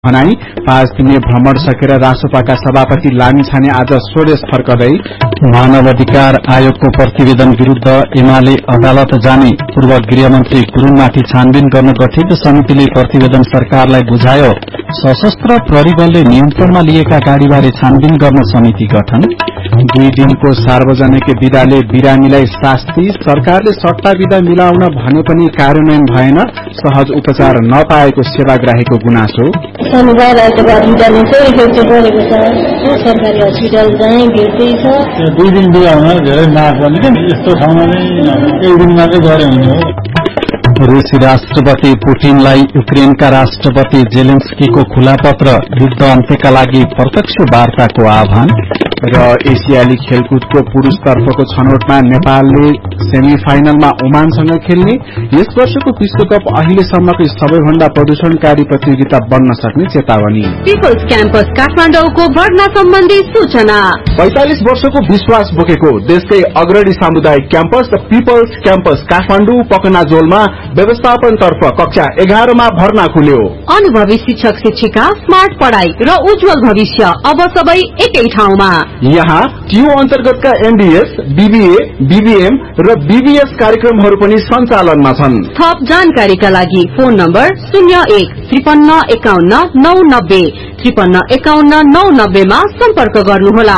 भनाई 5 दिने भ्रमण सकेर रासोपाका सभापति लामिछाने आज स्वदेश फर्कदै मानव अधिकार आयोगको प्रतिवेदन विरूद्ध एमाले अदालत जाने पूर्व गृहमन्त्री गुरूङमाथि छानबिन गर्न गठित समितिले प्रतिवेदन सरकारलाई बुझायो। सशस्त्र प्रहरी बलले नियन्त्रणमा लिएका गाड़ीबारे छानबिन गर्न समिति गठन। 2 दिनको सार्वजनिक विदाले बिरामीलाई शास्ति। सरकारले सट्टा विदा मिलाउन भने पनि कार्यान्वयन भएन। सहज उपचार नपाएको सेवाग्राहीको गुनासो। शनिबार आइतबार बिदाले चाहिँ इफेक्ट गरेको छ। सरकारी हस्पिटल चाहिँ भिड्दै छ। 2 दिन बिदा हुन धेरै माफ गर्ने के यस्तो ठाउँमा नै 1 दिन मात्रै गरे हुने हो। रूसी राष्ट्रपति पुटिनलाई युक्रेनका राष्ट्रपति जेलेन्स्कीको खुला पत्र। युद्ध अन्त्यका लागि प्रत्यक्ष वार्ताको आह्वान। र एसियाली खेलकुदको पुरूषतर्फको छनौटमा नेपालले सेमी फाइनलमा ओमानसँग खेल्ने। यस वर्षको विश्वकप अहिलेसम्मको सबैभन्दा प्रदूषणकारी प्रतियोगिता बन्न सक्ने चेतावनी। पिपल्स क्याम्पस काठमाडौँको भर्ना सम्बन्धी सूचना। 45 वर्षको विश्वास बोकेको देशकै अग्रणी सामुदायिक campus the people's campus Kathmandu पकनाजोलमा व्यवस्थापनतर्फ कक्षा 11 मा भर्ना खुल्यो। अनुभवी शिक्षक शिक्षिका, स्मार्ट पढ़ाई र उज्जवल भविष्य अब सबै एकै ठाउँमा। यहाँ टियु अन्तर्गतका एमबीएस, बीबीए, बीबीएम र बीबीएस कार्यक्रमहरू पनि सञ्चालनमा छन्। थप जानकारीका लागि फोन नम्बर 01 53 51 990 53 51 990 मा सम्पर्क गर्नुहोला।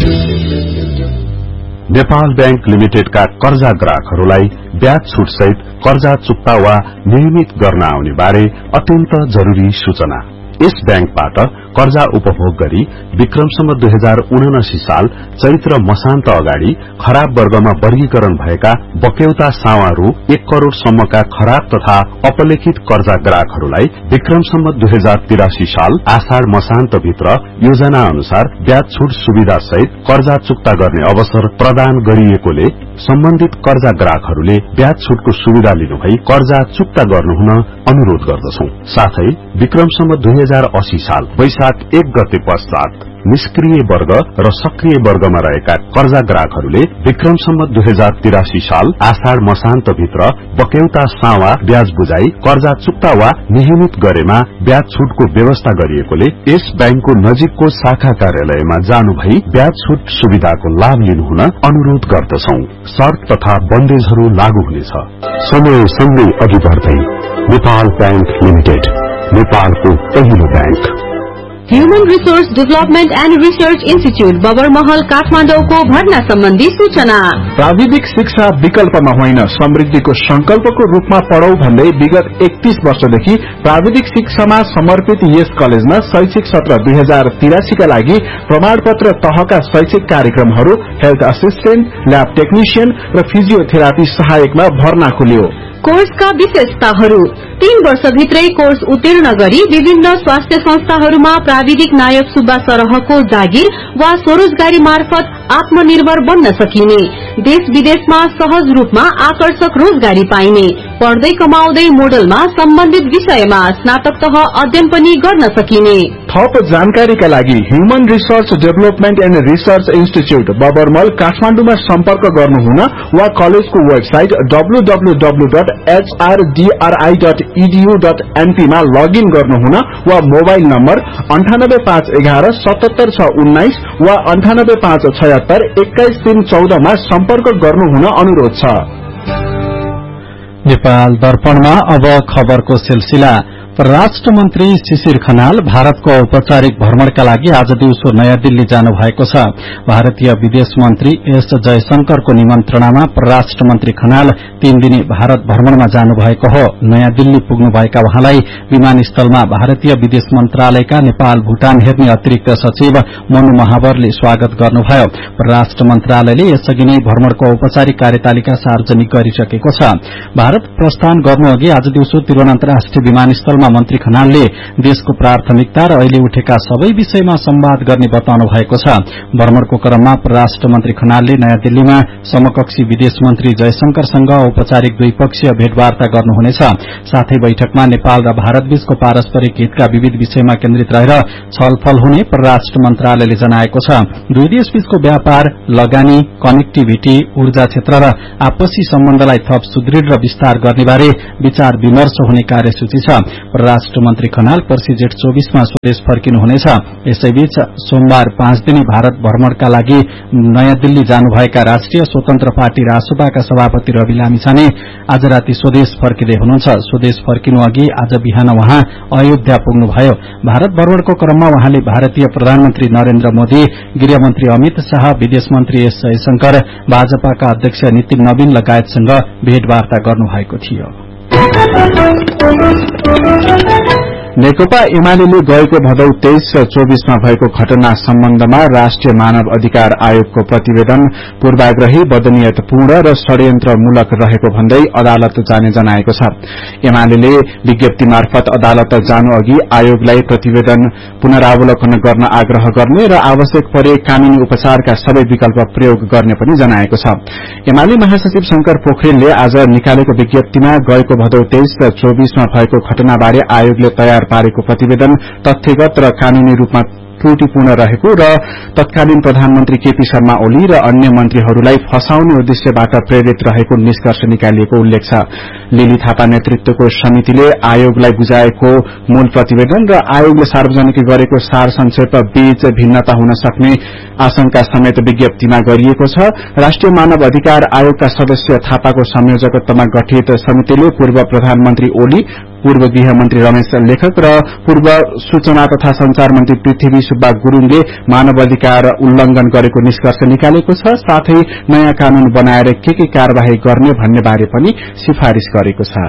नेपाल बैंक लिमिटेडका कर्जा ग्राहकहरूलाई ब्याज छुट सहित कर्जा चुक्ता वा नियमित गर्न आउने बारे अत्यन्त जरूरी सूचना। यस बैंकबाट कर्जा उपभोग गरी विक्रमसम्म 2079 साल चैत्र मसान्त अगाडि खराब वर्गमा वर्गीकरण भएका बक्यौता सावा रु 1 करोड़ सम्मका खराब तथा अपलेखित कर्जा ग्राहकहरूलाई विक्रमसम्म 2083 साल आषाढ़ मसान्त भित्र योजना अनुसार ब्याज छुट सुविधा सहित कर्जा चुक्ता गर्ने अवसर प्रदान गरिएकोले सम्बन्धित कर्जा ग्राहकहरूले ब्याज छुटको सुविधा लिनुभई कर्जा चुक्ता गर्नुहुन अनुरोध गर्दछौं। साथै विक्रमसम्म 2080 साल वैशाख 1 गते पश्चात निष्क्रिय वर्ग र सक्रिय वर्गमा रहेका कर्जा ग्राहकहरूले विक्रमसम्म 2083 साल आषाढ़ मसान्त भित्र बक्यौता सावा ब्याज बुझाई कर्जा चुक्ता वा नियमित गरेमा ब्याज छुटको व्यवस्था गरिएकोले यस बैंकको नजिकको शाखा कार्यालयमा जानु भई ब्याज छुट सुविधाको लाभ लिनुहुन अनुरोध गर्दछौं। शर्त तथा बन्देजहरू लागू हुनेछ। समय सँगै अघि बढ्दै नेपाल बैंक लिमिटेड, नेपालको पहिलो bank. Human resource development and research institute Babarmahal काठमाडौँको भर्ना सम्बन्धी सूचना। प्राविधिक शिक्षा विकल्पमा होइन समृद्धिको संकल्पको रूपमा पढौं भन्दै विगत 31 वर्षदेखि प्राविधिक शिक्षामा समर्पित यस कलेजमा शैक्षिक सत्र 2083 का लागि प्रमाणपत्र तहका शैक्षिक कार्यक्रमहरू हेल्थ असिस्टेन्ट, ल्याब टेक्निशियन र फिजियोथेरापी सहायकमा भर्ना खुल्यो। कोर्सका विशेषताहरू: 3 वर्षभित्रै कोर्स उत्तीर्ण गरी विभिन्न स्वास्थ्य संस्थाहरूमा प्राविधिक नायक सुब्बा सरहको जागिर वा स्वरोजगारी मार्फत आत्मनिर्भर बन्न सकिने, देश विदेशमा सहज रूपमा आकर्षक रोजगारी पाइने, पढ्दै कमाउँदै मोडलमा सम्बन्धित विषयमा स्नातक तह अध्ययन पनि गर्न सकिने। थप जानकारीका लागि human resource development and research institute बबरमल काठमाडौँमा सम्पर्क गर्नुहुन वा कलेजको वेबसाइट www.hrdri.edu.np मा लगइन गर्नुहुन वा मोबाइल नम्बर 98511 77619 वा 98576 21314 मा सम्पर्क गर्नुहुन अनुरोध छ। नेपाल दर्पणमा अब खबरको सिलसिला। परराष्ट्र मन्त्री शिशिर खनाल भारतको औपचारिक भ्रमणका लागि आज दिउँसो नयाँ दिल्ली जानु भएको छ। भारतीय विदेश मन्त्री एस जयशंकरको निमन्त्रणामा परराष्ट्र मन्त्री खनाल 3 दिने भारत भ्रमणमा जानु भएको हो। नयाँ दिल्ली पुग्नु भएका उहाँलाई विमानस्थलमा भारतीय विदेश मन्त्रालयका नेपाल भूटान हेर्ने अतिरिक्त सचिव मनु महावरले स्वागत गर्नुभयो। परराष्ट्र मन्त्रालयले यसअघि नै भ्रमणको औपचारिक कार्यतालिका सार्वजनिक गरिसकेको छ। भारत प्रस्थान गर्नुअघि आज दिउँसो त्रिभुवन अन्तर्राष्ट्रिय विमानस्थलमा मन्त्री खनालले देशको प्राथमिकता र अहिले उठेका सबै विषयमा संवाद गर्ने बताउनु भएको छ। भ्रमणको क्रममा परराष्ट्र मन्त्री खनालले नयाँ दिल्लीमा समकक्षी विदेश मन्त्री जयशंकरसँग औपचारिक द्विपक्षीय भेटवार्ता गर्नुहुनेछ। साथै बैठकमा नेपाल र भारत बीचको पारस्परिक हितका विविध विषयमा केन्द्रित रहेर छलफल हुने परराष्ट्र मन्त्रालयले जनाएको छ। दुई देश बीचको व्यापार, लगानी, कनेक्टिभिटी, ऊर्जा क्षेत्र र आपसी सम्बन्धलाई थप सुदृढ़ र विस्तार गर्ने बारे विचार विमर्श हुने कार्यसूची छ। परराष्ट्र मन्त्री खनाल पर्सि जेठ 24 मा स्वदेश फर्किनुहुनेछ। यसैबीच सोमबार 5 दिने भारत भ्रमणका लागि नयाँ दिल्ली जानुभएका राष्ट्रिय स्वतन्त्र पार्टी रासोपाका सभापति रवि लामिछाने आज राति स्वदेश फर्किँदै हुनुहुन्छ। स्वदेश फर्किनु अघि आज बिहान उहाँ अयोध्या पुग्नुभयो। भारत भ्रमणको क्रममा उहाँले भारतीय प्रधानमन्त्री नरेन्द्र मोदी, गृहमन्त्री अमित शाह, विदेश मन्त्री एस जयशंकर, भाजपाका अध्यक्ष नितिन नवीन लगायतसँग भेटवार्ता गर्नुभएको थियो। नेकपा एमाले गएको भदौ 23 र 24 मा भएको घटना सम्बन्धमा राष्ट्रिय मानव अधिकार आयोगको प्रतिवेदन पूर्वाग्रही, बदनीयतापूर्ण र षड्यन्त्रमूलक रहेको भन्दै अदालत जाने जनाएको छ। एमाले विज्ञप्ति मार्फत अदालत जानु अघि आयोगलाई प्रतिवेदन पुनरावलोकन गर्न आग्रह गर्ने र आवश्यक परे कानूनी उपचारका सबै विकल्प प्रयोग गर्ने पनि जनाएको छ। एमाले महासचिव शंकर पोखरेलले आज निकालेको विज्ञप्तिमा गएको भदौ 23 र 24 मा भएको घटनाबारे आयोगले तयार पारेको प्रतिवेदन तथ्यगत र कानूनी रूपमा त्रुटिपूर्ण रहेको र तत्कालीन प्रधानमन्त्री केपी शर्मा ओली र अन्य मन्त्रीहरूलाई फसाउने उद्देश्यबाट प्रेरित रहेको निष्कर्ष निकालिएको उल्लेख छ। लिली थापा नेतृत्वको समितिले आयोगलाई बुझाएको मूल प्रतिवेदन र आयोगले सार्वजनिक गरेको सार संक्षेप बीच भिन्नता हुन सक्ने आशंका समेत विज्ञप्तिमा गरिएको छ। राष्ट्रिय मानव अधिकार आयोगका सदस्य थापाको संयोजकत्वमा गठित समितिले पूर्व प्रधानमन्त्री ओली, पूर्व गृहमन्त्री रमेश लेखक र पूर्व सूचना तथा संचार मन्त्री पृथ्वी सुब्बा गुरूङले मानवाधिकार उल्लंघन गरेको निष्कर्ष निकालेको छ। साथै नयाँ कानून बनाएर के कार्यवाही गर्ने भन्ने बारे पनि सिफारिश गरेको छ।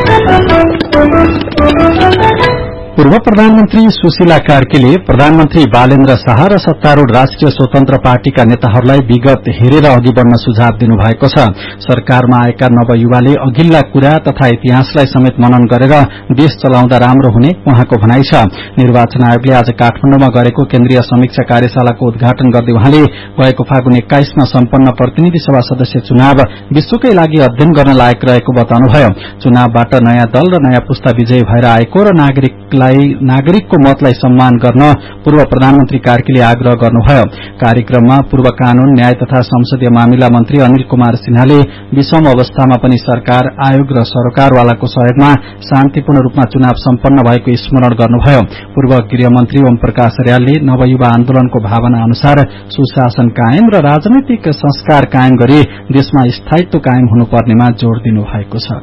पूर्व प्रधानमन्त्री सुशीला कार्कीले प्रधानमन्त्री बालेन्द्र शाह र सत्तारूढ़ राष्ट्रिय स्वतन्त्र पार्टीका नेताहरूलाई विगत हेरेर अघि बढ़न सुझाव दिनुभएको छ। सरकारमा आएका नवयुवाले अघिल्ला कुरा तथा इतिहासलाई समेत मनन गरेर देश चलाउँदा राम्रो हुने उहाँको भनाइ छ। निर्वाचन आयोगले आज काठमाडौँमा गरेको केन्द्रीय समीक्षा कार्यशालाको उद्घाटन गर्दै उहाँले गएको फागुन 21 मा सम्पन्न प्रतिनिधि सभा सदस्य चुनाव विश्वकै लागि अध्ययन गर्न लायक रहेको बताउनुभयो। चुनावबाट नयाँ दल र नयाँ पुस्ता विजयी भएर आएको र नागरिकको मतलाई सम्मान गर्न पूर्व प्रधानमन्त्री कार्कीले आग्रह गर्नुभयो। कार्यक्रममा पूर्व कानून, न्याय तथा संसदीय मामिला मन्त्री अनिल कुमार सिन्हाले विषम अवस्थामा पनि सरकार, आयोग र सरकारवालाको सहयोगमा शान्तिपूर्ण रूपमा चुनाव सम्पन्न भएको स्मरण गर्नुभयो। पूर्व गृहमन्त्री ओम प्रकाश अर्यालले नवयुवा आन्दोलनको भावना अनुसार सुशासन कायम र राजनैतिक संस्कार कायम गरी देशमा स्थायित्व कायम हुनुपर्नेमा जोड़ दिनुभएको छ।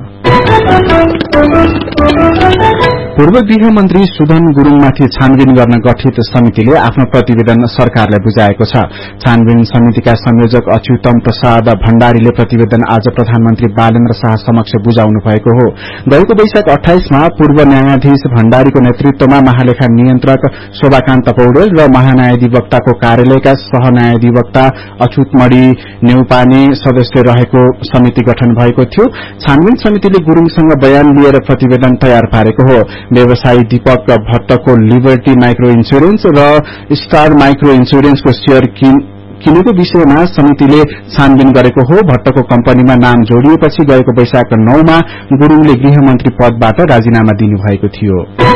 पूर्व गृहमन्त्री सुधन गुरूङमाथि छानबिन गर्न गठित समितिले आफ्नो प्रतिवेदन सरकारलाई बुझाएको छ। छानबिन समितिका संयोजक अच्युतम प्रसाद भण्डारीले प्रतिवेदन आज प्रधानमन्त्री बालेन्द्र शाह समक्ष बुझाउनु भएको हो। गएको वैशाख 28 मा पूर्व न्यायाधीश भण्डारीको नेतृत्वमा महालेखा नियन्त्रक शोभाकान्त पौडेल र महान्यायाधिवक्ताको कार्यालयका सहन्यायाधिवक्ता अछुतमणी नेउपाने सदस्य रहेको समिति गठन भएको थियो। छानबिन समितिले गुरूङसँग बयान लिएर प्रतिवेदन तयार पारेको हो। व्यवसायी दीपक भट्टको लिबर्टी माइक्रो इन्स्योरेन्स र स्टार माइक्रो इन्स्योरेन्सको शेयर किनेको विषयमा समितिले छानबिन गरेको हो। भट्टको कम्पनीमा नाम जोडिएपछि गएको वैशाख 9 मा गुरूङले गृहमन्त्री पदबाट राजीनामा दिनुभएको थियो।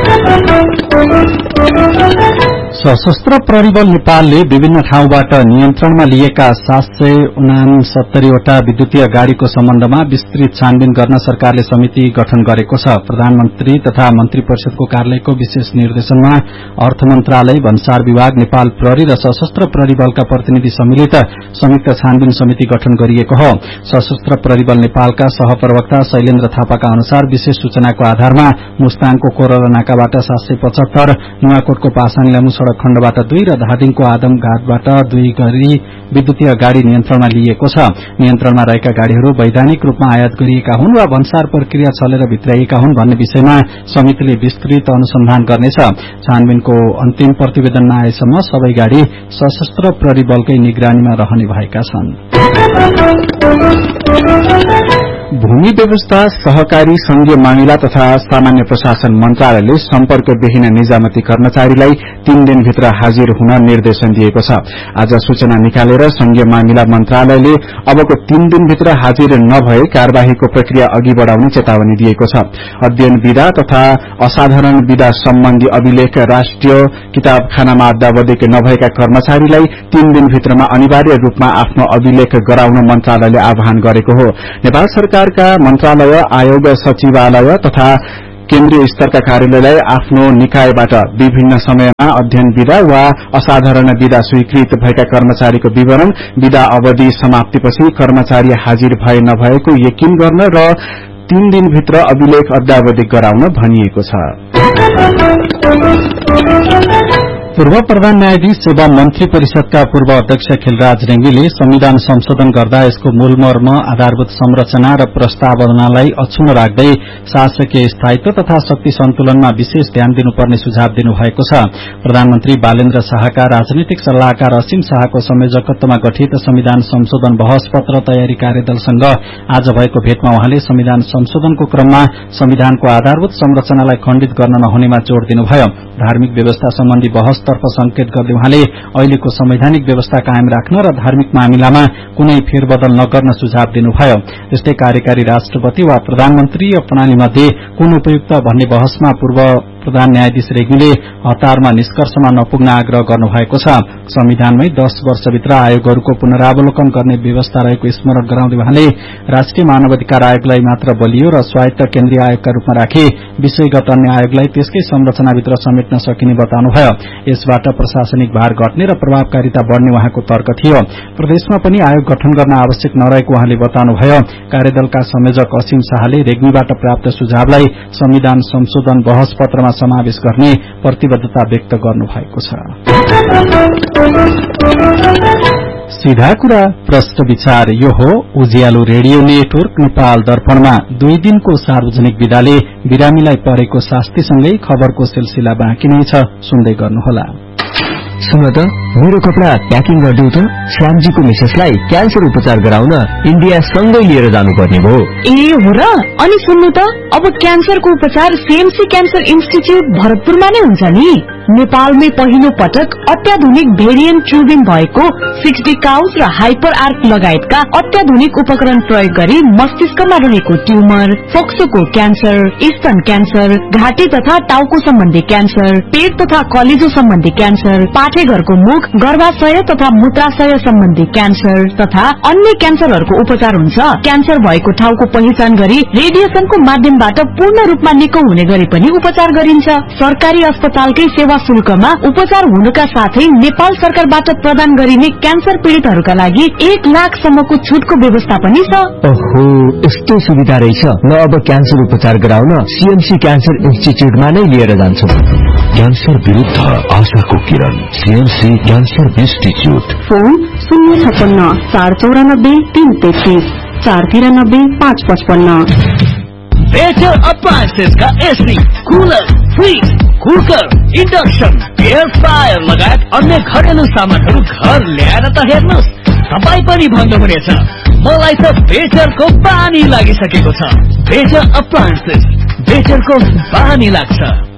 सशस्त्र प्रहरी बल नेपालले विभिन्न ठाउँबाट नियन्त्रणमा लिएका 769 वटा विद्युतीय गाड़ीको सम्बन्धमा विस्तृत छानबिन गर्न सरकारले समिति गठन गरेको छ। प्रधानमन्त्री तथा मन्त्री परिषदको कार्यालयको विशेष निर्देशनमा अर्थ मन्त्रालय, भन्सार विभाग, नेपाल प्रहरी र सशस्त्र प्रहरी बलका प्रतिनिधि सम्मिलित संयुक्त छानबिन समिति गठन गरिएको हो। सशस्त्र प्रहरी बल नेपालका सहप्रवक्ता शैलेन्द्र थापाका अनुसार विशेष सूचनाको आधारमा मुस्ताङको कोरला नाकाबाट 775, नुवाकोटको पासाङ ल्यामु सड़क खण्डबाट 2 र धादिङको आदमघाटबाट 2 गरी विद्युतीय गाड़ी नियन्त्रणमा लिइएको छ। नियन्त्रणमा रहेका गाड़ीहरू वैधानिक रूपमा आयात गरिएका हुन् वा भन्सार प्रक्रिया चलेर भित्राइएका हुन् भन्ने विषयमा समितिले विस्तृत अनुसन्धान गर्नेछ। छानबिनको अन्तिम प्रतिवेदन नआएसम्म सबै गाड़ी सशस्त्र प्रहरी बलकै निगरानीमा रहने भएका छन्। भूमि व्यवस्था, सहकारी संघीय मामिला तथा सामान्य प्रशासन मन्त्रालयले सम्पर्कविहीन निजामती कर्मचारीलाई 3 दिनभित्र हाजिर हुन निर्देशन दिएको छ। आज सूचना निकालेर संघीय मामिला मन्त्रालयले अबको 3 दिनभित्र हाजिर नभए कार्यवाहीको प्रक्रिया अघि बढ़ाउने चेतावनी दिएको छ। अध्ययन विधा तथा असाधारण विधा सम्बन्धी अभिलेख राष्ट्रिय किताबखानामा अद्यावधिक नभएका कर्मचारीलाई 3 दिनभित्रमा अनिवार्य रूपमा आफ्नो अभिलेख गराउन मन्त्रालयले आह्वान गरेको हो। नेपाल सरकारका मन्त्रालय, आयोग, सचिवालय तथा केन्द्रीय स्तरका कार्यालयलाई आफ्नो निकायबाट विभिन्न समयमा अध्ययन विधा वा असाधारण विधा स्वीकृत भएका कर्मचारीको विवरण, विधा अवधि समाप्तिपछि कर्मचारी हाजिर भए नभएको यकिन गर्न र 3 दिनभित्र अभिलेख अद्यावधि गराउन भनिएको छ। पूर्व प्रधान न्यायाधीश एवं मन्त्री परिषदका पूर्व अध्यक्ष खिलराज रेग्मीले संविधान संशोधन गर्दा यसको मूलमर्म, आधारभूत संरचना र प्रस्तावनालाई अक्षुण्ण राख्दै शासकीय स्थायित्व तथा शक्ति सन्तुलनमा विशेष ध्यान दिनुपर्ने सुझाव दिनुभएको छ। प्रधानमन्त्री बालेन्द्र शाहका राजनीतिक सल्लाहकार असीम शाहको संयोजकत्वमा गठित संविधान संशोधन बहस पत्र तयारी कार्यदलसँग आज भएको भेटमा उहाँले संविधान संशोधनको क्रममा संविधानको आधारभूत संरचनालाई खण्डित गर्न नहुनेमा जोड़ दिनुभयो। धार्मिक व्यवस्था सम्बन्धी बहसतर्फ संकेत गर्दै उहाँले अहिलेको संवैधानिक व्यवस्था कायम राख्न र धार्मिक मामिलामा कुनै फेरबदल नगर्न सुझाव दिनुभयो। त्यस्तै कार्यकारी राष्ट्रपति वा प्रधानमन्त्री प्रणाली मध्ये कुन उपयुक्त भन्ने बहसमा पूर्व प्रधान न्यायाधीश रेग्मीले हतारमा निष्कर्षमा नपुग्न आग्रह गर्नुभएको छ। संविधानमै 10 वर्षभित्र आयोगहरूको पुनरावलोकन गर्ने व्यवस्था रहेको स्मरण गराउँदै उहाँले राष्ट्रिय मानवाधिकार आयोगलाई मात्र बलियो र स्वायत्त केन्द्रीय आयोगका रूपमा राखी विषयगत अन्य आयोगलाई त्यसकै संरचनाभित्र समेट्न सकिने बताउनुभयो। यसबाट प्रशासनिक भार घट्ने र प्रभावकारिता बढ़ने उहाँको तर्क थियो। प्रदेशमा पनि आयोग गठन गर्न आवश्यक नरहेको उहाँले बताउनुभयो। कार्यदलका संयोजक असीम शाहले रेग्मीबाट प्राप्त सुझावलाई संविधान संशोधन बहस पत्रमा समावेश गर्ने प्रतिबद्धता व्यक्त गर्नुभएको छ। सीधा कुरा प्रश्न विचार यो हो। उज्यालो रेडियो नेटवर्क नेपाल दर्पणमा 2 दिनको सार्वजनिक विदाले बिरामीलाई परेको शास्तिसँगै खबरको सिलसिला बाँकी नै छ, सुन्दै गर्नुहोला। सुन त, मेरो कपडा प्याकिङ गरिदेऊ त। श्यामजीको मिसेसलाई क्यान्सर उपचार गराउन इन्डिया सँगै लिएर जानुपर्ने भयो। ए हो र? अनि सुन्नु त, अब क्यान्सरको उपचार सीएमसी क्यान्सर इन्स्टिच्यूट भरतपुरमा नै हुन्छ नि। नेपालमै पहिलो पटक अत्याधुनिक भेरिएन्ट ट्युबिङ भएको 6D काउच र हाइपर आर्क लगायतका अत्याधुनिक उपकरण प्रयोग गरी मस्तिष्कमा रहेको ट्युमर, फोक्सोको क्यान्सर, स्तन क्यान्सर, घाँटी तथा टाउको सम्बन्धी क्यान्सर, पेट तथा कलेजो सम्बन्धी क्यान्सर, पाठेघरको मुख, गर्भाशय तथा मूत्राशय सम्बन्धी क्यान्सर तथा अन्य क्यान्सरहरूको उपचार हुन्छ। क्यान्सर भएको ठाउँको पहिचान गरी रेडिएसनको माध्यमबाट पूर्ण रूपमा निको हुने गरी पनि उपचार गरिन्छ। सरकारी अस्पतालकै सेवा शुल्कमा उपचार हुनुका साथै नेपाल सरकारबाट प्रदान गरिने क्यान्सर पीड़ितहरूका लागि 1 लाख सम्मको छुटको व्यवस्था पनि छ। ओहो, यस्तो सुविधा रहेछ। न अब क्यान्सर उपचार गराउन सीएमसी क्यान्सर इन्स्टिच्यूटमा नै लिएर जान्छु। क्यान्सर विरुद्ध आशाको किरण, CMC cancer institute. Phone 056 494 333 493 555। Better appliances का AC, cooler, fridge, cooker, induction, air fryer लगायत अन्य घरेलु सामानहरू घर ल्याएर त हेर्नुहोस्, तपाई पनि भन्नुहुनेछ मलाई त बेटरको बानी लागिसकेको छ। बेटर अप्लायन्सेस, बेटरको बानी लाग्छ।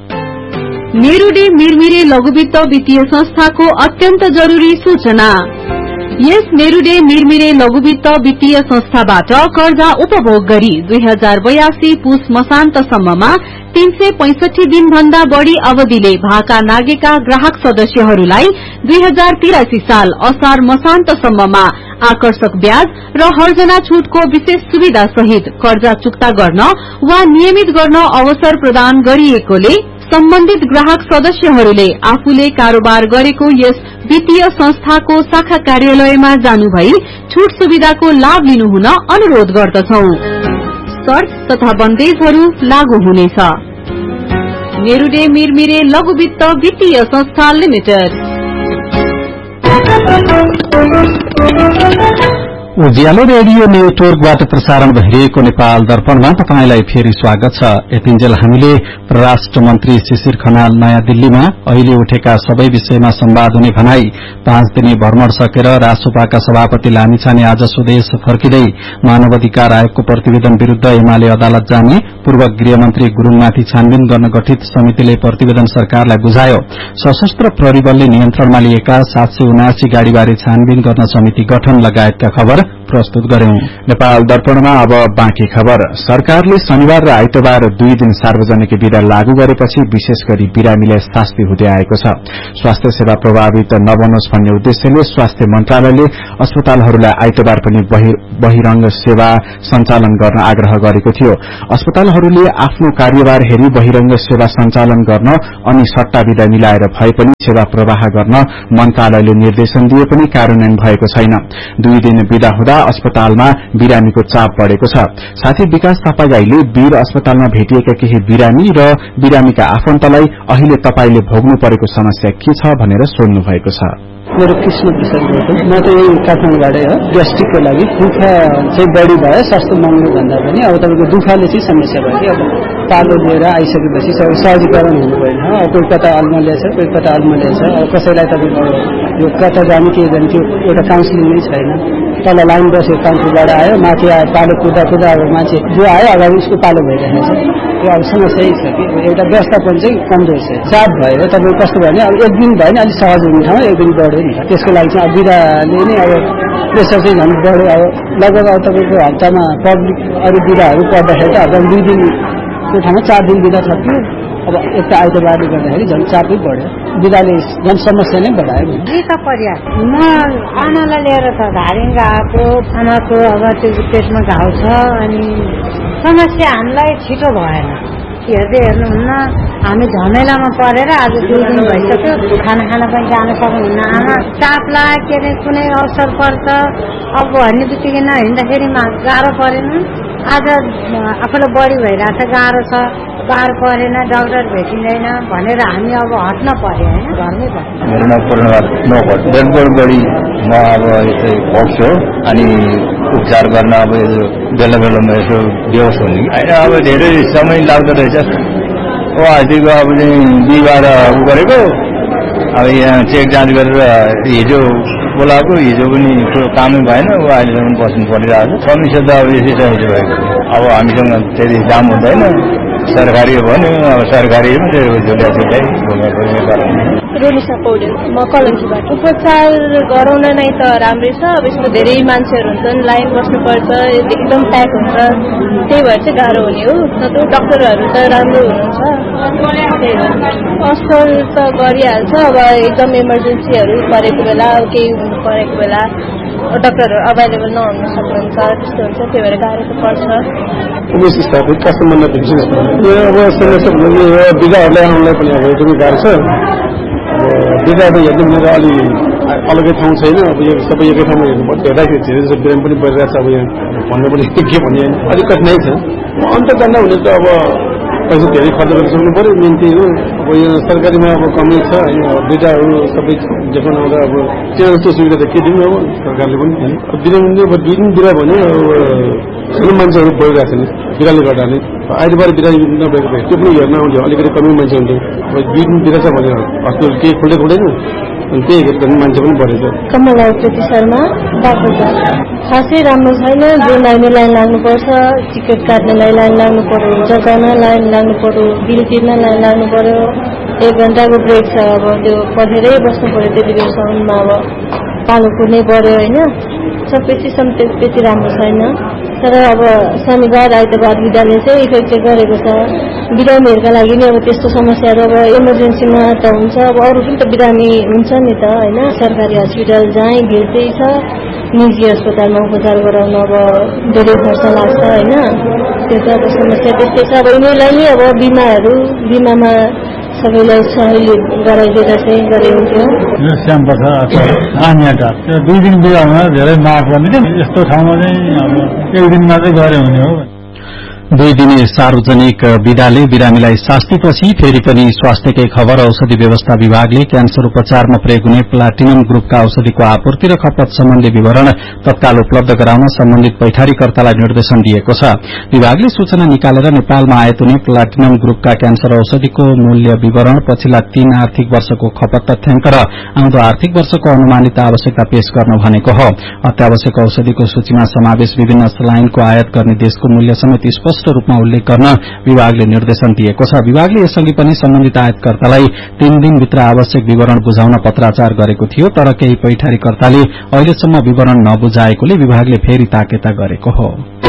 मेरुडे मिरमिरे लघुवित्त वित्तीय संस्थाको अत्यन्त जरूरी सूचना। यस मेरुडे मिरमिरे लघुवित्त वित्तीय संस्थाबाट कर्जा उपभोग गरी 2082 पुस मसान्तसम्ममा 365 दिन भन्दा बढ़ी अवधिले भाका नागेका ग्राहक सदस्यहरूलाई 2083 साल असार मसान्तसम्ममा आकर्षक ब्याज र हर्जना छूटको विशेष सुविधा सहित कर्जा चुक्ता गर्न वा नियमित गर्न अवसर प्रदान गरिएकोले सम्बन्धित ग्राहक सदस्यहरूले आफूले कारोबार गरेको यस वित्तीय संस्थाको शाखा कार्यालयमा जानुभई छूट सुविधाको लाभ लिनुहुन अनुरोध गर्दछौ। शर्त तथा बन्देजहरू लागू हुनेछ। मेरुडे मिरमिरे लघुवित्त वित्तीय संस्था लिमिटेड। उज्यालो रेडियो नेटवर्कबाट प्रसारण भइरहेको नेपाल दर्पणमा तपाईंलाई फेरि स्वागत छ। यतिन्जेल हामीले परराष्ट्र मन्त्री शिशिर खनाल नयाँ दिल्लीमा अहिले उठेका सबै विषयमा संवाद हुने भनाई 5 दिने भ्रमण सकेर रासोपाका सभापति लामिछाने आज स्वदेश फर्किँदै मानवाधिकार आयोगको प्रतिवेदन विरूद्ध एमाले अदालत जाने, पूर्व गृहमन्त्री गुरूङमाथि छानबिन गर्न गठित समितिले प्रतिवेदन सरकारलाई बुझायो, सशस्त्र प्रहरी बलले नियन्त्रणमा लिएका 779 गाड़ीबारे छानबिन गर्न समिति गठन लगायतका खबर प्रस्तुत गर्यौं। नेपाल दर्पणमा अब बाँकी खबर। सरकारले शनिबार र आइतबार 2 दिन सार्वजनिक बिदा लागू गरेपछि विशेष गरी बिरामीलाई शास्ति हुँदै आएको छ। स्वास्थ्य सेवा प्रभावित नबनोस् भन्ने उद्देश्यले स्वास्थ्य मन्त्रालयले अस्पतालहरूलाई आइतबार पनि बहिरंग सेवा सञ्चालन गर्न आग्रह गरेको थियो। अस्पतालहरूले आफ्नो कार्यभार हेरी बहिरंग सेवा सञ्चालन गर्न अनि सट्टा बिदा मिलाएर भए पनि सेवा प्रवाह गर्न मन्त्रालयले निर्देशन दिए पनि कार्यान्वयन भएको छैन। 2 दिन बिदा हुँदा अस्पतालमा बिरामीको चाप बढ़ेको छ। साथै विकास थापागाईले वीर अस्पतालमा भेटिएका केही बिरामी र बिरामीका आफन्तलाई अहिले तपाईले भोग्नु परेको समस्या के छ भनेर सोध्नु भएको छ। मेरो कृष्ण प्रसाद गौतम, म त यही काठमाडौँबाटै हो। ग्यास्ट्रिकको लागि दुःख चाहिँ बढी भयो, सस्तो महँगो भन्दा पनि अब तपाईँको दुःखले चाहिँ समस्या भयो कि अब पालो लिएर आइसकेपछि सहजीकरण हुनु भएन। अब कोही कता अल्मलिया छ, कोही कता अल्मलिया छ। अब कसैलाई तपाईँको यो कता जाने के गर्ने त्यो एउटा काउन्सिलिङ नै छैन। तल लाइन बसेर काउन्टरबाट आयो, माथि आयो, पालो कुदा अब मान्छे जो आयो अगाडि उसको पालो भइरहेको छ। त्यो अब समस्या यही छ कि एउटा व्यवस्थापन चाहिँ कमजोर छ। चाप भयो तपाईँको कस्तो भयो भने अब एक दिन भयो नि अलिक सहज हुने ठाउँमा एक दिन बढ्यो नि। त्यसको लागि चाहिँ अब बिदाले नै अब प्रेसर चाहिँ झन् बढ्यो। अब लगभग अब तपाईँको हप्तामा पब्लिक अरू बिदाहरू पर्दाखेरि त अब 2 दिनको ठाउँमा 4 दिन बिदा थप्यो। अब एक त आइतबारले गर्दाखेरि झन् चापै बढ्यो, बिदाले झन् समस्या नै बढायो। म आमालाई लिएर त धारिङ गएको, आमाको अब त्यो पेटमा घाउ छ अनि समस्या हामीलाई छिटो भएन। हेर्दै हेर्नुहुन्न, हामी झमेलामा परेर आज 2 दिन भइसक्यो, खाना पनि जान सक्नुहुन्न। आमा चापलाई के अरे कुनै अवसर पर्छ, अब भन्ने बित्तिकै नहिँड्दाखेरि गाह्रो परेन। आज आफूलाई बढी भइरहेछ, गाह्रो छ, गाह्रो परेन, डाक्टर भेटिँदैन भनेर हामी अब हट्न पर्यो होइन, घरमै बस्नु। मेरो नाम पूर्णवाद डेडबोर्ड बढी म अब यसो पढ्छु अनि उपचार गर्न अब बेला बेलामा यसो बेहोस हुने होइन। अब धेरै समय लाग्दो रहेछ। अस्तिको अब चाहिँ बिहिबार गरेको, अब यहाँ चेक जाँच गरेर हिजो बोलाएको, हिजो पनि कामै भएन। अहिलेसम्म बस्नु परिरहेको छ। समस्या त अब यसै समस्या भएको। अब हामीसँग त्यति दाम हुँदैन, सरकारी हो भने अब सरकारी झुल्या रोनिसा पौडेल, म कलङ्कीबाट। उपचार गराउन नै त राम्रै छ। अब यसमा धेरै मान्छेहरू हुन्छन्, लाइन बस्नुपर्छ, एकदम प्याक हुन्छ, त्यही भएर चाहिँ गाह्रो हुने हो। नत्र डक्टरहरू त राम्रो हुनुहुन्छ, असल त गरिहाल्छ। अब एकदम इमर्जेन्सीहरू परेको बेला, केही हुनु परेको बेला डक्टरहरू अभाइलेबल नहुन सक्नुहुन्छ, त्यस्तो हुन्छ। त्यही भएर गाह्रो त पर्छ। अब समस्या बिदाहरूलाई आउनलाई पनि अब एकदमै गाह्रो छ। अब बिदा त हेर्नु भनेर अलि अलग्गै ठाउँ छैन। अब यो सबै एकै ठाउँमा हेर्नुपर्छ। हेर्दाखेरि धेरै जस्तो बिरामी पनि परिरहेको छ। अब यहाँ भन्नु पनि के भन्ने अलिक कठिनाइ छ। अन्त जान्दा हुने त अब पैसा धेरै खर्च गर्न सक्नु पऱ्यो, मेन त्यही हो। अब यो सरकारीमा अब कमै छ होइन। अब बिदाहरू सबै देखाउन आउँदा अब त्यो जस्तो सुविधा त के दिनु अब सरकारले पनि दिने। अब दिनु अब 2 दिन बिदा भने ठुलो मान्छेहरू बढिरहेको छ नि बिराले गर्दा नै। आइतबार बिदा नभएको भए त्यो पनि हेर्न आउँथ्यो, अलिकति कमै मान्छे हुन्थ्यो। अब 2 दिन बिदा छ भने हस्पिटल केही खुल्दैन, अनि त्यही हेर्दा मान्छे पनि बढेछ। कमला ज्योति शर्मा, बाबुजा। खासै राम्रो छैन। जो लाइन लाग्नुपर्छ, टिकट काट्नलाई लाइन लाग्नु पर्यो, जग्गामा लाइन लाग्नु पर्यो, बिल तिर्न लाइन लाग्नु पर्यो। 1 घण्टाको ब्रेक छ। अब त्यो पढेरै बस्नु पर्यो त्यति बेलासम्ममा। अब पालो कुर्नै पर्यो होइन। सबै सिस्टम त्यति राम्रो छैन। तर अब शनिबार आइतबार बिदाले चाहिँ इफेक्ट चाहिँ गरेको छ। बिरामीहरूका लागि नै अब त्यस्तो समस्याहरू अब इमर्जेन्सीमा त हुन्छ। अब अरू पनि त बिरामी हुन्छ नि त होइन। सरकारी हस्पिटल जहीँ भिड त्यही छ। निजी अस्पतालमा उपचार गराउन अब धेरै खर्च लाग्छ होइन। त्यो त अब समस्या त्यस्तै छ। अब यिनीहरूलाई नै अब बिमामा सबैलाई सहयोग गराइदिएर चाहिँ गरे हुन्थ्यो। श्याम प्रसाद आनियाटा 2 दिन बिदामा धेरै माग पर्ने थियो। यस्तो ठाउँमा चाहिँ अब 1 दिनमा चाहिँ गरे हुने हो। 2 दिने सार्वजनिक बिदाले बिरामीलाई शास्तिपछि फेरि पनि स्वास्थ्यकै खबर। औषधि व्यवस्था विभागले क्यान्सर उपचारमा प्रयोग हुने प्लाटिनम ग्रुपका औषधिको आपूर्ति र खपत सम्बन्धी विवरण तत्काल उपलब्ध गराउन सम्बन्धित पैठारीकर्तालाई निर्देशन दिएको छ। विभागले सूचना निकालेर नेपालमा आयात हुने प्लाटिनम ग्रुपका क्यान्सर औषधिको मूल्य विवरण, पछिल्ला 3 आर्थिक वर्षको खपत तथ्याङ्क र आउँदो आर्थिक वर्षको अनुमानित आवश्यकता पेश गर्न भनेको हो। अत्यावश्यक औषधिको सूचीमा समावेश विभिन्न सलाइनको आयात गर्ने देशको मूल्य समेत स्पष्ट स्पष्ट रूपमा उल्लेख गर्न विभागले निर्देशन दिएको छ। विभागले यसअघि पनि सम्बन्धित आयातकर्तालाई 3 दिनभित्र आवश्यक विवरण बुझाउन पत्राचार गरेको थियो, तर केही पैठारीकर्ताले अहिलेसम्म विवरण नबुझाएकोले विभागले फेरि ताकेता गरेको हो।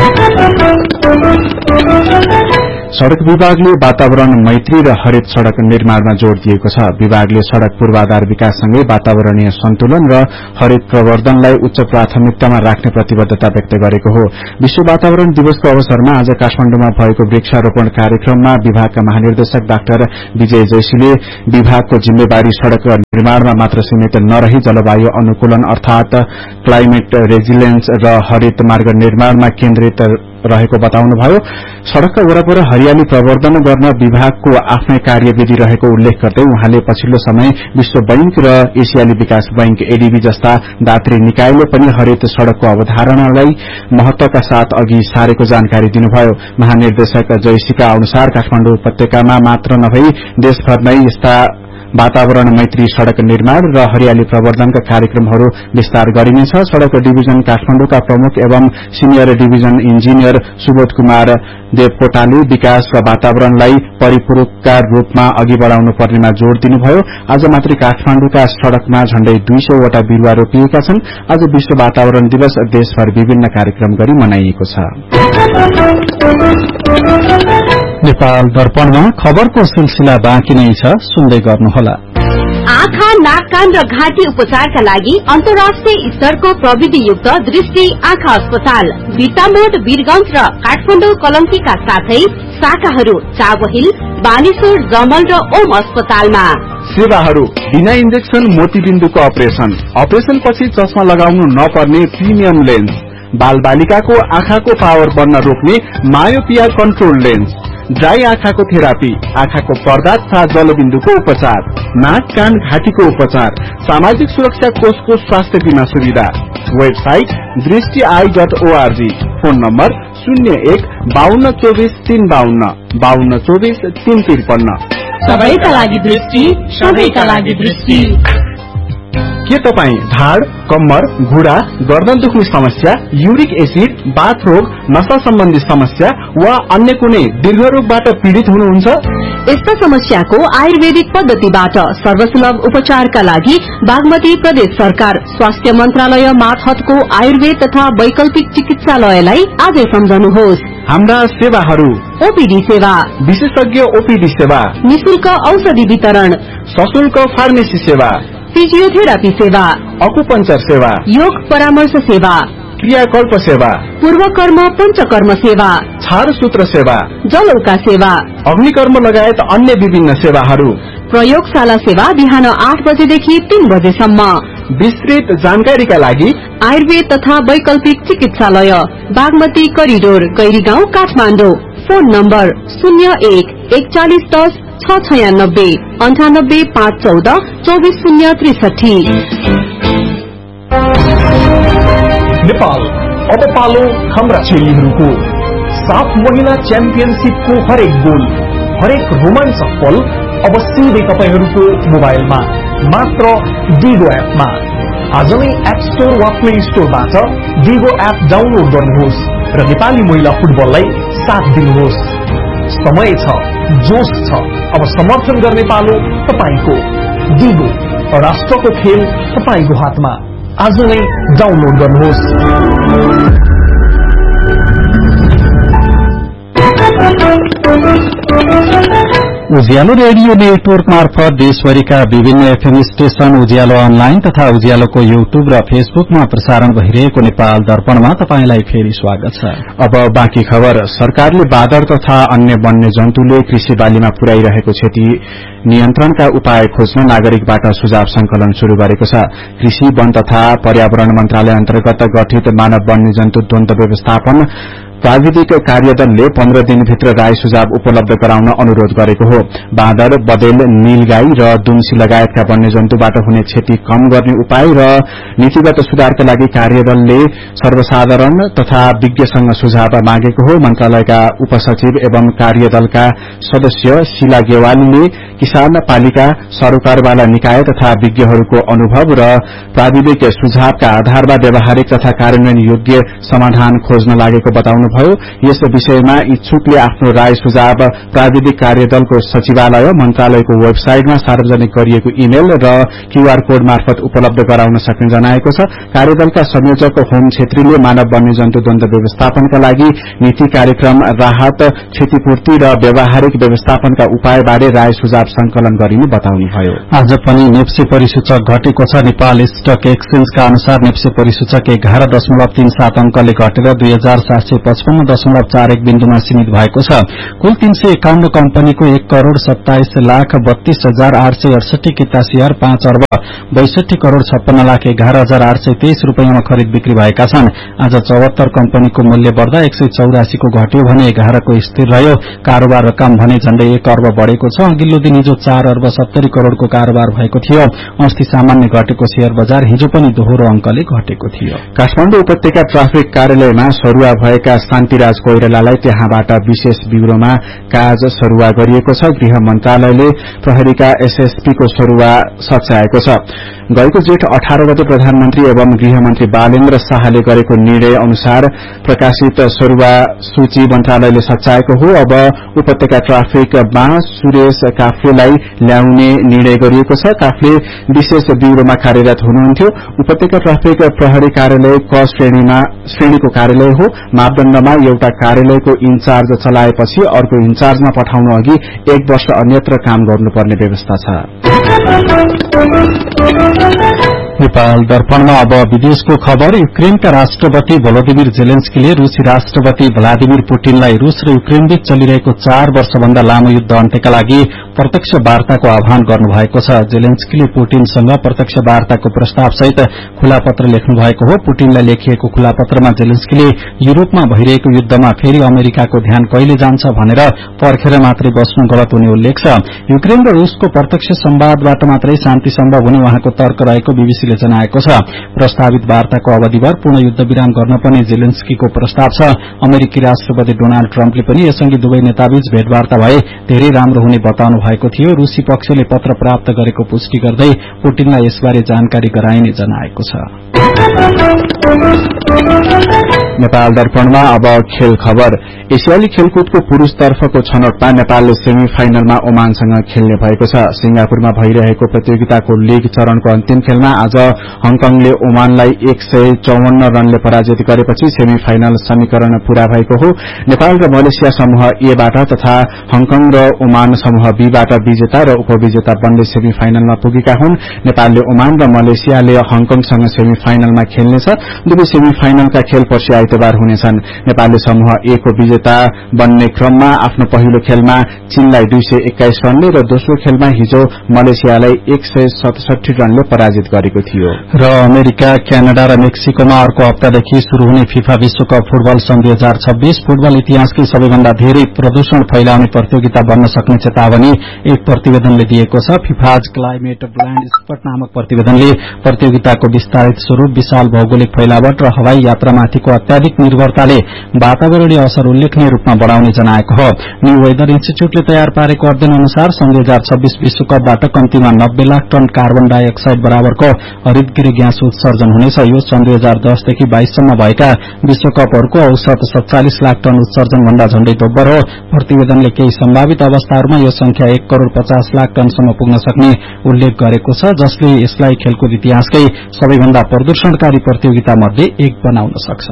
सड़क विभागले वातावरण मैत्री र हरित सड़क निर्माणमा जोड़ दिएको छ। विभागले सड़क पूर्वाधार विकाससँगै वातावरणीय सन्तुलन र हरित प्रवर्धनलाई उच्च प्राथमिकतामा राख्ने प्रतिबद्धता व्यक्त गरेको हो। विश्व वातावरण दिवसको अवसरमा आज काठमाडौँमा भएको वृक्षारोपण कार्यक्रममा विभागका महानिर्देशक डाक्टर विजय जैसीले विभागको जिम्मेवारी सड़क निर्माणमा मात्र सीमित नरही जलवायु अनुकूलन अर्थात क्लाइमेट रेजिलियन्स र हरित मार्ग निर्माणमा केन्द्रित रहेको बताउनुभयो। सड़कका वरपर हरियाली प्रवर्धन गर्न विभागको आफ्नै कार्यविधि रहेको उल्लेख गर्दै उहाँले पछिल्लो समय विश्व बैंक र एसियाली विकास बैंक एडीबी जस्ता दात्री निकायले पनि हरित सड़कको अवधारणालाई महत्वका साथ अघि सारेको जानकारी दिनुभयो। महानिर्देशक जयसीका अनुसार काठमाडौँ उपत्यकामा मात्र नभई देशभर नै यस्ता वातावरण मैत्री सड़क निर्माण र हरियाली प्रवर्धनका कार्यक्रमहरू विस्तार गरिनेछ। सड़क डिभिजन काठमाडौँका प्रमुख एवं senior division engineer Subodh Kumar देवकोटाले विकास र वातावरणलाई परिपूरकका रूपमा अघि बढ़ाउनु पर्नेमा जोड़ दिनुभयो। आज मात्रै काठमाडौँका सड़कमा झण्डै 200 वटा बिरूवा रोपिएका छन्। आज विश्व वातावरण दिवस देशभर विभिन्न कार्यक्रम गरी मनाइएको छ। नेपाल दर्पणमा खबरको सिलसिला बाँकी नै छ, सुन्दै गर्नुहोला। आँखा, नाक, कान र घाँटी उपचारका लागि अन्तर्राष्ट्रिय स्तरको प्रविधियुक्त दृष्टि आँखा अस्पताल बिर्तामोड, वीरगंज र काठमाडौँ कलंकीका साथै शाखाहरू चाबहिल, बानेश्वर, जमल र ओम अस्पतालमा। सेवाहरू बिना इन्जेक्सन मोतीबिन्दुको अपरेशन पछि चस्मा लगाउनु नपर्ने प्रिमियम लेन्स, बाल बालिकाको आँखाको पावर बन्न रोक्ने मायोपिया कन्ट्रोल लेन्स, ड्राई आँखाको थेरापी, आँखाको पर्दा तथा जलबिन्दुको उपचार, नाक, कान, घाँटीको उपचार, सामाजिक सुरक्षा कोषको स्वास्थ्य बीमा सुविधा। Website दृष्टि.org, phone number 01-5224-352, 5224-353। सबैका लागि दृष्टि, सबैका लागि दृष्टि। के तपाई ढाड, कम्मर, घुँडा, गर्दन दुख्ने समस्या, युरिक एसिड, बाथ रोग, नशा सम्बन्धी समस्या वा अन्य कुनै दीर्घ रोगबाट पीड़ित हुनुहुन्छ? यस्ता समस्याको आयुर्वेदिक पद्धतिबाट सर्वसुलभ उपचारका लागि बागमती प्रदेश सरकार स्वास्थ्य मन्त्रालय मार्फतको आयुर्वेद तथा वैकल्पिक चिकित्सालयलाई आजै सम्झनुहोस्। हाम्रा सेवाहरू: ओपीडी सेवा, विशेषज्ञ ओपीडी सेवा, निशुल्क औषधि वितरण, सशुल्क फार्मेसी सेवा, फिजियोथेरापी सेवा, अकुपंचर सेवा, योग परामर्श सेवा, क्रियाकल्प सेवा, पूर्वकर्म पञ्चकर्म सेवा, छारसूत्र सेवा, जलौका सेवा, अग्निकर्म लगायत अन्य विभिन्न सेवाहरू। प्रयोगशाला सेवा बिहान 8 बजेदेखि 3 बजेसम्म। विस्तृत जानकारीका लागि आयुर्वेद तथा वैकल्पिक चिकित्सालय Bagmati corridor, Gairigaun, Kathmandu. Phone number 01-4110 696 98 514 24063। Nepal अब पालो हाम्रा चेलीहरूको। 7 महिना च्याम्पियनशिपको हरेक गोल, हरेक रोमाञ्चक पल अब सिधै तपाईहरूको मोबाइलमा मात्र डिगो एपमा। आज नै एप स्टोर वा प्ले स्टोरबाट डिगो एप डाउनलोड गर्नुहोस् र नेपाली महिला फुटबललाई साथ दिनुहोस्। समय छ, जोश छ, अब समर्थन गर्ने पालो तपाईको। डिगो, राष्ट्रको खेल तपाईको हातमा। आज नै डाउनलोड गर्नुहोस्। उज्यालो रेडियो नेटवर्क मार्फत देशभरिका विभिन्न एफएम स्टेशन, उज्यालो अनलाइन तथा उज्यालोको युट्युब र फेसबुकमा प्रसारण भइरहेको नेपाल दर्पणमा तपाईंलाई फेरि स्वागत छ। अब बाँकी खबर। सरकारले बाँदर तथा अन्य वन्य जन्तुले कृषि बालीमा पुर्याइरहेको क्षति नियन्त्रणका उपाय खोज्न नागरिकबाट सुझाव संकलन शुरू गरेको छ। कृषि, वन तथा पर्यावरण मन्त्रालय अन्तर्गत गठित मानव वन्य जन्तु द्वन्द्व व्यवस्थापन प्राविधिक कार्यदलले 15 दिनभित्र राय सुझाव उपलब्ध गराउन अनुरोध गरेको हो। बाँदर, बदेल, नीलगाई र दुम्सी लगायतका वन्यजन्तुबाट हुने क्षति कम गर्ने उपाय र नीतिगत सुधारका लागि कार्यदलले सर्वसाधारण तथा विज्ञसँग सुझाव मागेको हो। मन्त्रालयका उपसचिव एवं कार्यदलका सदस्य शीला गेवालीले किसान पालिका सरोकारवाला निकाय तथा विज्ञहरूको अनुभव र प्राविधिक सुझावका आधारमा व्यावहारिक तथा कार्यान्वयन योग्य समाधान खोज्न लागेको बताउनुभयो। यस विषयमा इच्छुकले आफ्नो राय सुझाव प्राविधिक कार्यदलको सचिवालय मन्त्रालयको वेबसाइटमा सार्वजनिक गरिएको इमेल र क्यूआर कोड मार्फत उपलब्ध गराउन सक्ने जनाएको छ। कार्यदलका संयोजक होम छेत्रीले मानव वन्यजन्तु द्वन्द्व व्यवस्थापनका लागि नीति कार्यक्रम राहत क्षतिपूर्ति र व्यावहारिक व्यवस्थापनका उपायबारे राय सुझाव संकलन गरिने बताउनुभयो। आज पनि नेप्से परिसूचक घटेको छ। नेपाल स्टक एक्सचेन्जका अनुसार नेप्से परिसूचक 11.37 अंकले घटेर 2755.41 बिन्दुमा सीमित भएको छ। कुल 351 कम्पनीको 1,27,32,868 किता शेयर 5,62,56,56,11,823 रूपियाँमा खरिद बिक्री भएका छन्। आज 74 कम्पनीको मूल्य बढ़दा 184 को घट्यो भने 11 को स्थिर रह्यो। कारोबार रकम भने झण्डै 1 अर्ब बढ़ेको छ। अघिल्लो दिन हिजो 4 अर्ब 70 करोड़को कारोबार भएको थियो। अस्ति सामान्य घटेको शेयर बजार हिजो पनि दोहोरो अंकले घटेको थियो। काठमाडौँ उपत्यका ट्राफिक कार्यालयमा सरुवा भएका शान्तिराज कोइरालालाई त्यहाँबाट विशेष ब्यूरोमा काज सरुवा गरिएको छ। गृह मन्त्रालयले प्रहरीका एसएसपी को सरुवा सच्याएको छ। गएको जेठ 18 गते प्रधानमन्त्री एवं गृहमन्त्री बालेन्द्र शाहले गरेको निर्णय अनुसार प्रकाशित सरुवा सूची मन्त्रालयले सच्याएको हो। अब उपत्यका ट्राफिकमा सुरेश काफ्लेलाई ल्याउने निर्णय गरिएको छ। काफ्ले विशेष ब्यूरोमा कार्यरत हुनुहुन्थ्यो। उपत्यका ट्राफिक प्रहरी कार्यालय क श्रेणीको कार्यालय हो। मापदण्डमा एउटा कार्यालयको इन्चार्ज चलाएपछि अर्को इन्चार्जमा पठाउनु अघि 1 वर्ष अन्यत्र काम गर्नुपर्ने व्यवस्था छ। नेपाल दर्पणमा अब विदेशको खबर। युक्रेनका राष्ट्रपति भोलोदिमिर जेलेन्स्कीले रूसी राष्ट्रपति भ्लादिमिर पुटिनलाई रूस र युक्रेन बीच चलिरहेको 4 वर्षभन्दा लामो युद्ध अन्त्यका लागि प्रत्यक्ष वार्ताको आह्वान गर्नुभएको छ। जेलेन्स्कीले पुटिनसँग प्रत्यक्ष वार्ताको प्रस्तावसहित खुला पत्र लेख्नु भएको हो। पुटिनलाई लेखिएको खुला पत्रमा जेलेन्स्कीले युरोपमा भइरहेको युद्धमा फेरि अमेरिकाको ध्यान कहिले जान्छ भनेर पर्खेर मात्रै बस्नु गलत हुने उल्लेख छ। युक्रेन र रूसको प्रत्यक्ष संवादबाट मात्रै शान्ति सम्भव हुने उहाँको तर्क रहेको बीबीसीले जनाएको छ। प्रस्तावित वार्ताको अवधिभर पूर्ण युद्ध विराम गर्न पनि जेलेन्स्कीको प्रस्ताव छ। अमेरिकी राष्ट्रपति डोनाल्ड ट्रम्पले पनि यसअघि दुवै नेताबीच भेटवार्ता भए धेरै राम्रो हुने बताउनु भएको थियो। रूसी पक्षले पत्र प्राप्त गरेको पुष्टि गर्दै पुटिनलाई यसबारे जानकारी गराइने जनाएको छ। नेपाल दर्पणमा अब खेल खबर। एसियाली खेलकुदको पुरूषतर्फको छनौटमा नेपालले सेमी फाइनलमा ओमानसँग खेल्ने भएको छ। सिंगापुरमा भइरहेको प्रतियोगिताको लीग चरणको अन्तिम खेलमा आज हङकङले ओमानलाई 154 रनले पराजित गरेपछि सेमी फाइनल समीकरण पूरा भएको हो। नेपाल र मलेसिया समूह ए बाट तथा हङकङ र ओमान समूह बी बाट विजेता र उपविजेता बन्ने सेमी फाइनलमा पुगेका हुन्। नेपालले ओमान र मलेसियाले हङकङसँग सेमी फाइनलमा खेल्नेछ। दुवै सेमी फाइनलका खेल पर्सि आइतबार हुनेछन्। नेपालले समूह ए को विजेता बन्ने क्रममा आफ्नो पहिलो खेलमा चीनलाई 221 रनले र दोस्रो खेलमा हिजो मलेसियालाई 167 रनले पराजित गरेको थियो। र अमेरिका, क्यानाडा र मेक्सिकोमा अर्को हप्तादेखि शुरू हुने फिफा विश्वकप फुटबल सन् 2026 फुटबल इतिहासकै सबैभन्दा धेरै प्रदूषण फैलाउने प्रतियोगिता बन्न सक्ने चेतावनी एक प्रतिवेदनले दिएको छ। फिफाज क्लाइमेट ब्लाइन्ड स्पट नामक प्रतिवेदनले प्रतियोगिताको विस्तारित स्वरूप, विशाल भौगोलिक फैलावट र हवाई यात्रामाथिको अत्याधिक निर्भरताले वातावरणीय असर उल्लेखनीय रूपमा बढ़ाउने जनाएको हो। न्यू वेदर इन्स्टिच्यूटले तयार पारेको अध्ययन अनुसार सन् 2026 विश्वकपबाट कम्तीमा 90 लाख टन कार्बन डाइअक्साइड बराबरको हरितगृह ग्यास उत्सर्जन हुनेछ। यो सन् 2010 देखि 22 सम्म भएका विश्वकपहरूको औसत 47 लाख टन उत्सर्जन भन्दा झण्डै दोब्बर हो। प्रतिवेदनले केही सम्भावित अवस्थाहरूमा यो संख्या 1,50,00,000 टनसम्म पुग्न सक्ने उल्लेख गरेको छ, जसले यसलाई खेलकुद इतिहासकै सबैभन्दा प्रदूषणकारी प्रतियोगिता मध्ये एक बनाउन सक्छ।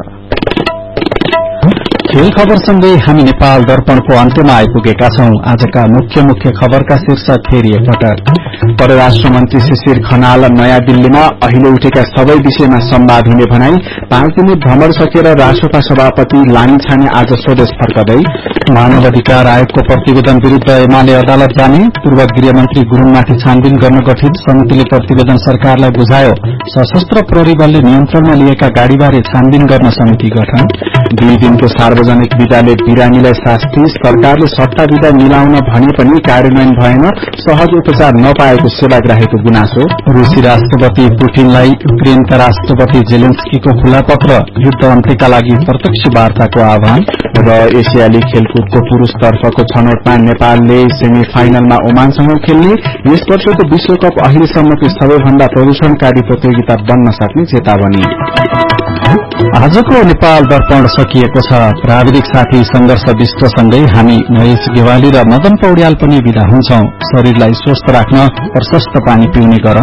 खेल खबरसँगै हामी नेपाल दर्पणको अन्त्यमा आइपुगेका छौं। आजका मुख्य खबरका शीर्षक फेरि एकपटक। परराष्ट्र मन्त्री शिशिर खनाल नयाँ दिल्लीमा अहिले उठेका सबै विषयमा संवाद हुने भनाई। 5 दिने भ्रमण सकेर राष्ट्रपा सभापति लामिछाने आज स्वदेश फर्कदै। मानव अधिकार आयोगको प्रतिवेदन विरूद्ध एमाले अदालत जाने। पूर्व गृहमन्त्री गुरूङमाथि छानबिन गर्न गठित समितिले प्रतिवेदन सरकारलाई बुझायो। सशस्त्र प्रहरी बलले नियन्त्रणमा लिएका गाड़ीबारे छानबिन गर्न समिति गठन। 2 दिनको सार्वजनिक सार्वजनिक विदाले बिरामीलाई शास्ति सरकारले सट्टा विदा मिलाउन भने पनि कार्यान्वयन भएन सहज उपचार नपाएको सेवाग्राहीको गुनासो रूसी राष्ट्रपति पुटिनलाई युक्रेनका राष्ट्रपति जेलेन्स्कीको खुला पत्र युद्ध अन्त्यका लागि प्रत्यक्ष वार्ताको आह्वान र एसियाली खेलकुदको पुरूष तर्फको छनौटमा नेपालले सेमी फाइनलमा ओमानसँग खेल्ने यस वर्षको विश्वकप अहिलेसम्मको सबैभन्दा प्रदूषणकारी प्रतियोगिता बन्न सक्ने चेतावनी आजको नेपाल दर्पण सकिएको छ प्राविधिक साथी संघर्ष विष्टसँगै हामी महेश गेवाली र मदन पौड्याल पनि विदा हुन्छौं शरीरलाई स्वस्थ राख्न प्रशस्त पानी पिउने गर